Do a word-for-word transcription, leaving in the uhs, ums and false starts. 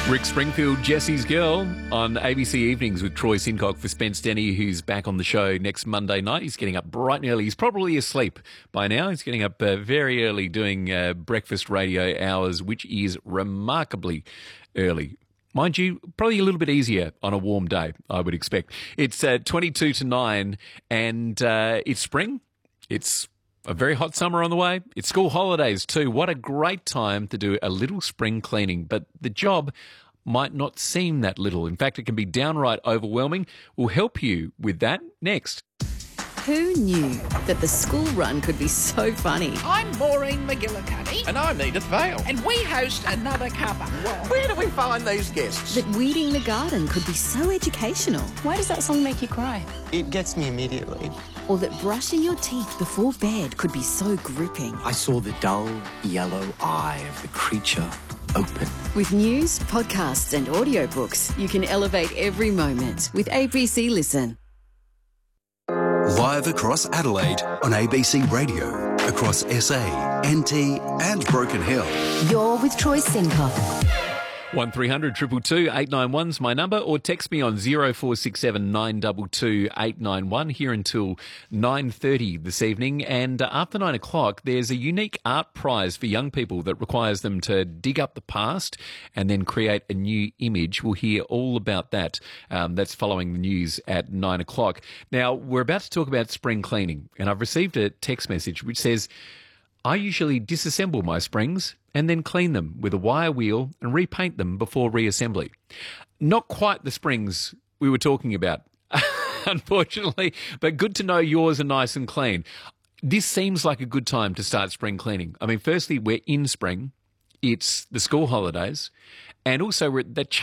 Rick Springfield, Jesse's Girl on A B C Evenings with Troy Sincock for Spence Denny, who's back on the show next Monday night. He's getting up bright and early. He's probably asleep by now. He's getting up uh, very early doing uh, breakfast radio hours, which is remarkably early. Mind you, probably a little bit easier on a warm day, I would expect. It's uh, twenty-two to nine and uh, it's spring. It's a very hot summer on the way. It's school holidays too. What a great time to do a little spring cleaning. But the job might not seem that little. In fact, it can be downright overwhelming. We'll help you with that next. Who knew that the school run could be so funny? I'm Maureen McGillicuddy. And I'm Edith Vale. And we host Another Cuppa. Where do we find these guests? That weeding the garden could be so educational. Why does that song make you cry? It gets me immediately. Or that brushing your teeth before bed could be so gripping. I saw the dull yellow eye of the creature open. With news, podcasts and audiobooks, you can elevate every moment with A B C Listen. Live across Adelaide on A B C Radio, across S A, N T and Broken Hill. You're with Troy Sincock. one three hundred two two two eight nine one's my number, or text me on zero four six seven nine two two eight nine one here until nine thirty this evening. And uh, after nine o'clock, there's a unique art prize for young people that requires them to dig up the past and then create a new image. We'll hear all about that. Um, that's following the news at nine o'clock. Now, we're about to talk about spring cleaning, and I've received a text message which says, I usually disassemble my springs and then clean them with a wire wheel and repaint them before reassembly. Not quite the springs we were talking about, unfortunately, but good to know yours are nice and clean. This seems like a good time to start spring cleaning. I mean, firstly, we're in spring. It's the school holidays. And also, we're at that